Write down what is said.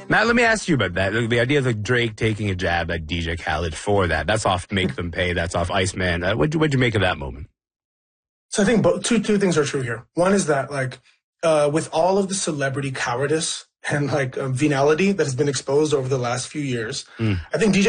Matt, let me ask you about that. The idea of like Drake taking a jab at DJ Khaled for that. That's off Make Them Pay. That's off Iceman. What'd you make of that moment? So I think two things are true here. One is that like with all of the celebrity cowardice and like venality that has been exposed over the last few years, I think DJ